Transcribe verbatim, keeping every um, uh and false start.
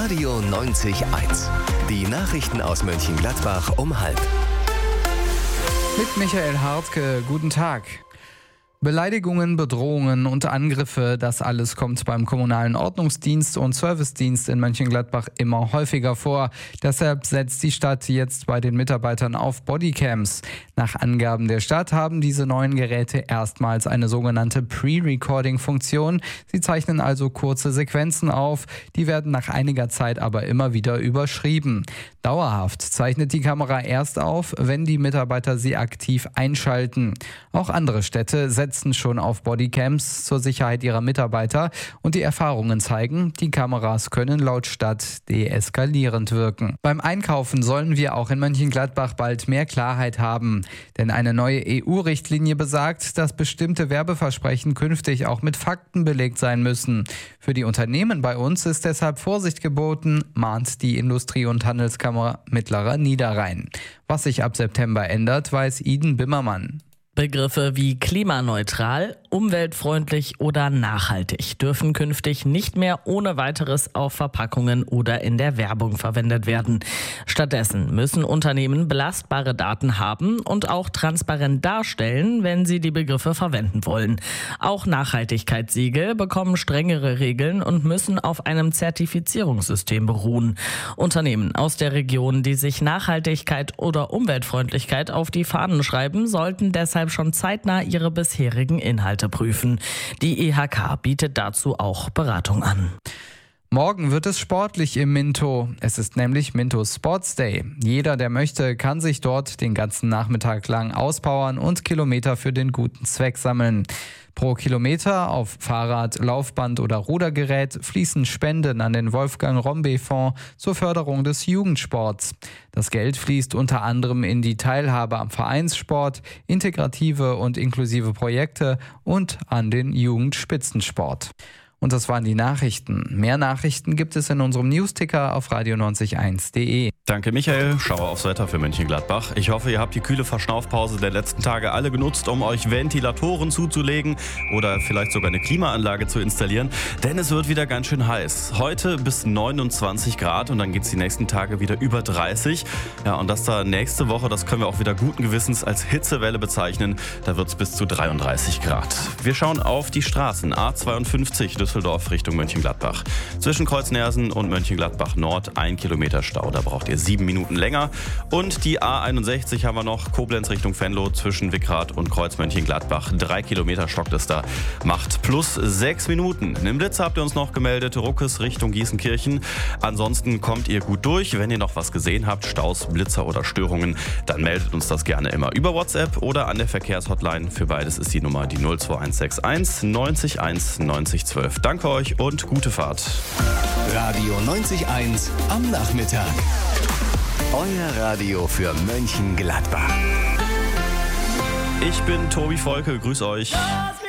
Radio neunzig eins. Die Nachrichten aus Mönchengladbach um halb. Mit Michael Hartke, guten Tag. Beleidigungen, Bedrohungen und Angriffe, das alles kommt beim kommunalen Ordnungsdienst und Servicedienst in Mönchengladbach immer häufiger vor. Deshalb setzt die Stadt jetzt bei den Mitarbeitern auf Bodycams. Nach Angaben der Stadt haben diese neuen Geräte erstmals eine sogenannte Pre-Recording-Funktion. Sie zeichnen also kurze Sequenzen auf, die werden nach einiger Zeit aber immer wieder überschrieben. Dauerhaft zeichnet die Kamera erst auf, wenn die Mitarbeiter sie aktiv einschalten. Auch andere Städte setzen schon auf Bodycams zur Sicherheit ihrer Mitarbeiter und die Erfahrungen zeigen, die Kameras können laut Stadt deeskalierend wirken. Beim Einkaufen sollen wir auch in Mönchengladbach bald mehr Klarheit haben, denn eine neue E U-Richtlinie besagt, dass bestimmte Werbeversprechen künftig auch mit Fakten belegt sein müssen. Für die Unternehmen bei uns ist deshalb Vorsicht geboten, mahnt die Industrie- und Handelskammer Mittlerer Niederrhein. Was sich ab September ändert, weiß Iden Bimmermann. Begriffe wie klimaneutral, umweltfreundlich oder nachhaltig dürfen künftig nicht mehr ohne weiteres auf Verpackungen oder in der Werbung verwendet werden. Stattdessen müssen Unternehmen belastbare Daten haben und auch transparent darstellen, wenn sie die Begriffe verwenden wollen. Auch Nachhaltigkeitssiegel bekommen strengere Regeln und müssen auf einem Zertifizierungssystem beruhen. Unternehmen aus der Region, die sich Nachhaltigkeit oder Umweltfreundlichkeit auf die Fahnen schreiben, sollten deshalb schon zeitnah ihre bisherigen Inhalte prüfen. Die E H K bietet dazu auch Beratung an. Morgen wird es sportlich im Minto. Es ist nämlich Minto Sports Day. Jeder, der möchte, kann sich dort den ganzen Nachmittag lang auspowern und Kilometer für den guten Zweck sammeln. Pro Kilometer auf Fahrrad, Laufband oder Rudergerät fließen Spenden an den Wolfgang-Rombe-Fonds zur Förderung des Jugendsports. Das Geld fließt unter anderem in die Teilhabe am Vereinssport, integrative und inklusive Projekte und an den Jugendspitzensport. Und das waren die Nachrichten. Mehr Nachrichten gibt es in unserem Newsticker auf radio neunzig eins punkt de. Danke Michael, Schauer aufs Wetter für Mönchengladbach. Ich hoffe, ihr habt die kühle Verschnaufpause der letzten Tage alle genutzt, um euch Ventilatoren zuzulegen oder vielleicht sogar eine Klimaanlage zu installieren, denn es wird wieder ganz schön heiß. Heute bis neunundzwanzig Grad und dann geht es die nächsten Tage wieder über dreißig. Ja, und das da nächste Woche, das können wir auch wieder guten Gewissens als Hitzewelle bezeichnen. Da wird es bis zu dreiunddreißig Grad. Wir schauen auf die Straßen. A zweiundfünfzig Düsseldorf Richtung Mönchengladbach. Zwischen Kreuznersen und Mönchengladbach Nord ein Kilometer Stau. Da braucht ihr sieben Minuten länger. Und die A einundsechzig haben wir noch, Koblenz Richtung Venlo, zwischen Wickrath und Kreuz Mönchengladbach. Drei Kilometer stockt es da, macht plus sechs Minuten. Einen Blitzer habt ihr uns noch gemeldet, Ruckes Richtung Gießenkirchen. Ansonsten kommt ihr gut durch. Wenn ihr noch was gesehen habt, Staus, Blitzer oder Störungen, dann meldet uns das gerne immer über WhatsApp oder an der Verkehrshotline. Für beides ist die Nummer die null zwei eins sechs eins neunzig eins neunzig zwölf. Danke euch und gute Fahrt. Radio neunzig eins am Nachmittag. Euer Radio für Mönchengladbach. Ich bin Tobi Volke, grüß euch.